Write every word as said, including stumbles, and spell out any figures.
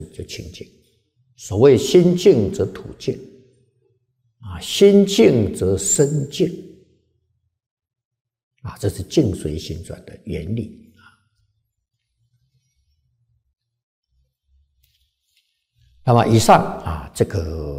就清净。所谓心净则土净，啊，心净则身净，啊，这是境随心转的原理啊。那么以上啊，这个